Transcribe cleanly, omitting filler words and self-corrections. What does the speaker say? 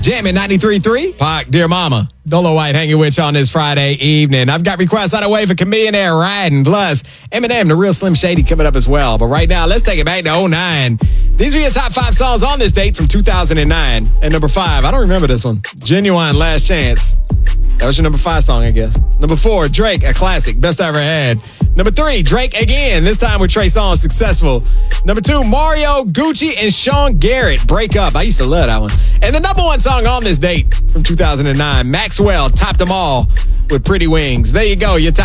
Jamming 93.3. Park, Dear Mama. Dolo White hanging with you on this Friday evening. I've got requests on the way for Chameleon Air Riding. Plus, Eminem, the Real Slim Shady coming up as well. But right now, let's take it back to 2009. These were your top 5 songs on this date from 2009. And number 5, I don't remember this one. Genuine, Last Chance. That was your number 5 song, I guess. Number 4, Drake, a classic, Best I Ever Had. Number 3, Drake again, this time with Trey Songz, Successful. Number 2, Mario, Gucci, and Sean Garrett, Break Up. I used to love that one. And the number 1 song on this date from 2009, Maxwell, Topped Them All with Pretty Wings. There you go, your top